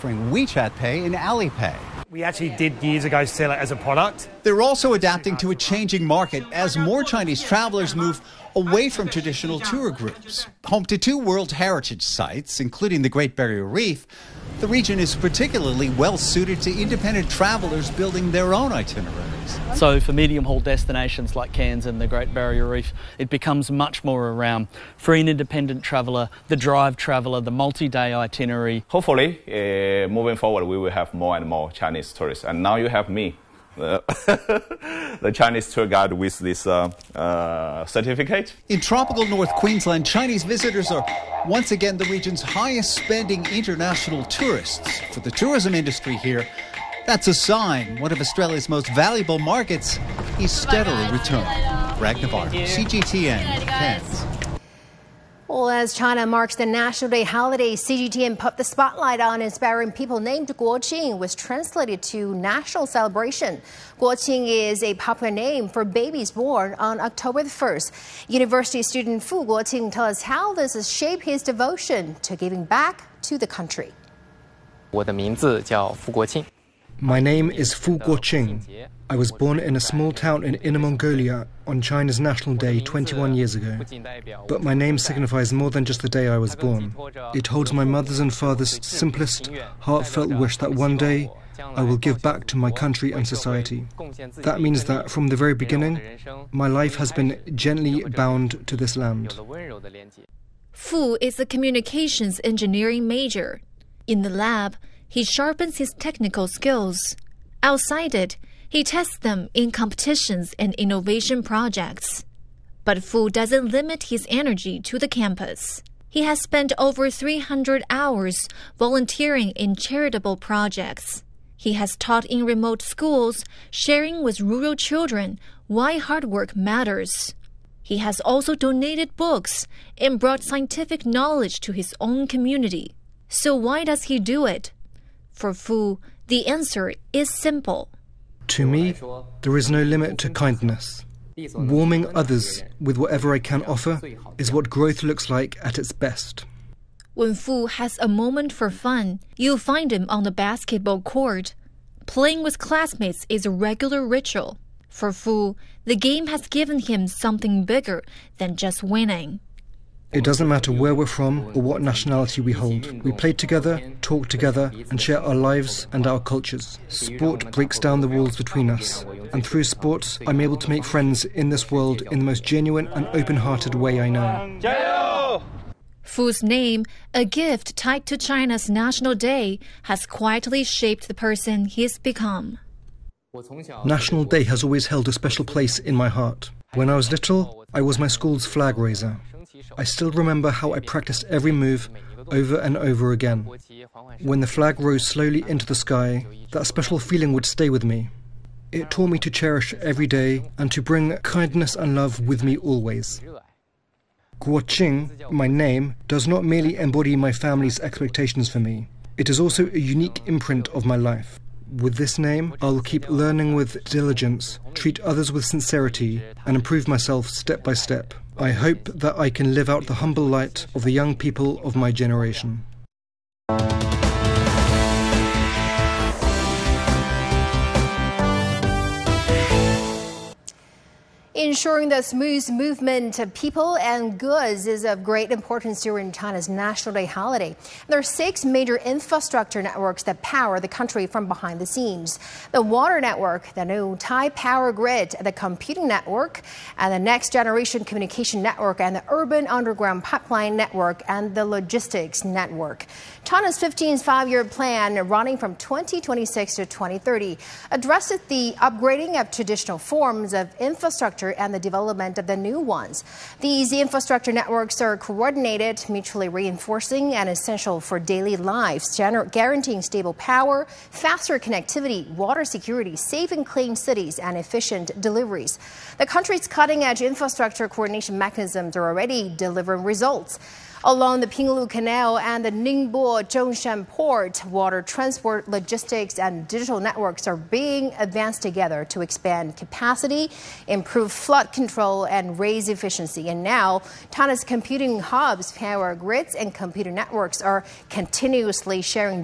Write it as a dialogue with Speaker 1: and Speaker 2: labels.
Speaker 1: offering WeChat Pay and Alipay.
Speaker 2: We actually did years ago sell it as a product.
Speaker 1: They're also adapting to a changing market as more Chinese travelers move away from traditional tour groups. Home to 2 World Heritage sites, including the Great Barrier Reef, the region is particularly well suited to independent travelers building their own itineraries.
Speaker 3: So for medium-haul destinations like Cairns and the Great Barrier Reef, it becomes much more around for an independent traveller, the drive traveller, the multi-day itinerary.
Speaker 4: Hopefully, moving forward, we will have more and more Chinese tourists. And now you have me, the Chinese tour guide with this certificate.
Speaker 1: In tropical North Queensland, Chinese visitors are once again the region's highest spending international tourists. For the tourism industry here, that's a sign one of Australia's most valuable markets is steadily returning. Greg Navarro, CGTN, Cairns.
Speaker 5: Well, as China marks the National Day holiday, CGTN put the spotlight on inspiring people named Guoqing, which translated to national celebration. Guoqing is a popular name for babies born on October the 1st. University student Fu Guoqing tells us how this has shaped his devotion to giving back to the country.
Speaker 6: 我的名字叫傅国庆。
Speaker 7: My name is Fu Guoqing. I was born in a small town in Inner Mongolia on China's National Day 21 years ago. But my name signifies more than just the day I was born. It holds my mother's and father's simplest, heartfelt wish that one day I will give back to my country and society. That means that from the very beginning, my life has been gently bound to this land.
Speaker 8: Fu is a communications engineering major. In the lab, he sharpens his technical skills. Outside it, he tests them in competitions and innovation projects. But Fu doesn't limit his energy to the campus. He has spent over 300 hours volunteering in charitable projects. He has taught in remote schools, sharing with rural children why hard work matters. He has also donated books and brought scientific knowledge to his own community. So why does he do it? For Fu, the answer is simple.
Speaker 7: To me, there is no limit to kindness. Warming others with whatever I can offer is what growth looks like at its best.
Speaker 8: When Fu has a moment for fun, you'll find him on the basketball court. Playing with classmates is a regular ritual. For Fu, the game has given him something bigger than just winning.
Speaker 7: It doesn't matter where we're from or what nationality we hold. We play together, talk together, and share our lives and our cultures. Sport breaks down the walls between us. And through sports, I'm able to make friends in this world in the most genuine and open-hearted way I know.
Speaker 8: Fu's name, a gift tied to China's National Day, has quietly shaped the person he's become.
Speaker 7: National Day has always held a special place in my heart. When I was little, I was my school's flag raiser. I still remember how I practiced every move over and over again. When the flag rose slowly into the sky, that special feeling would stay with me. It taught me to cherish every day and to bring kindness and love with me always. Guoqing, my name, does not merely embody my family's expectations for me. It is also a unique imprint of my life. With this name, I will keep learning with diligence, treat others with sincerity, and improve myself step by step. I hope that I can live out the humble light of the young people of my generation.
Speaker 5: Ensuring the smooth movement of people and goods is of great importance during China's National Day holiday. There are 6 major infrastructure networks that power the country from behind the scenes. The water network, the new Thai Power Grid, the computing network, and the next generation communication network, and the urban underground pipeline network, and the logistics network. China's 15th five-year plan, running from 2026 to 2030, addresses the upgrading of traditional forms of infrastructure and the development of the new ones. These infrastructure networks are coordinated, mutually reinforcing, and essential for daily lives, guaranteeing stable power, faster connectivity, water security, safe and clean cities, and efficient deliveries. The country's cutting-edge infrastructure coordination mechanisms are already delivering results. Along the Pinglu Canal and the Ningbo Zhongshan Port, water transport, logistics, and digital networks are being advanced together to expand capacity, improve flood control, and raise efficiency. And now, China's computing hubs, power grids, and computer networks are continuously sharing